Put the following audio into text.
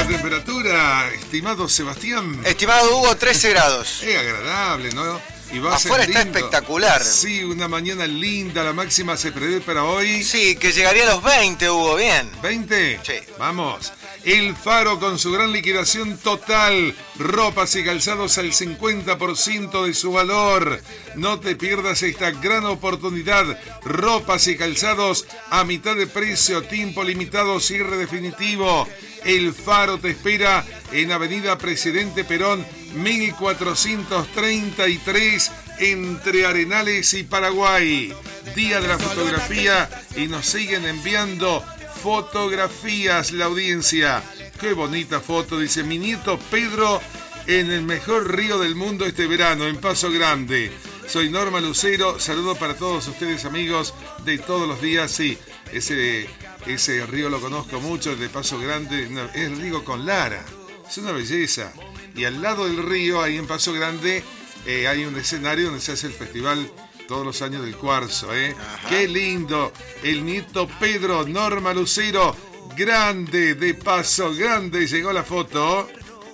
temperatura, estimado Sebastián? Estimado Hugo, 13 grados. Es agradable, ¿no? Y va Afuera a ser lindo. está espectacular. Sí, una mañana linda, la máxima se prevé para hoy. Sí, que llegaría a los 20, Hugo, bien. ¿20? Sí. Vamos. El Faro con su gran liquidación total. Ropas y calzados al 50% de su valor. No te pierdas esta gran oportunidad. Ropas y calzados a mitad de precio, tiempo limitado, cierre definitivo. El Faro te espera en Avenida Presidente Perón 1433 entre Arenales y Paraguay. Día de la fotografía y nos siguen enviando fotografías la audiencia. Qué bonita foto, dice mi nieto Pedro en el mejor río del mundo este verano, en Paso Grande. Soy Norma Lucero, saludo para todos ustedes amigos de todos los días. Sí, ese río lo conozco mucho, el de Paso Grande, es el río con Lara, es una belleza. Y al lado del río, ahí en Paso Grande, hay un escenario donde se hace el festival todos los años del cuarzo, ¡Qué lindo! El nieto Pedro, Norma Lucero, grande, de Paso Grande, llegó la foto.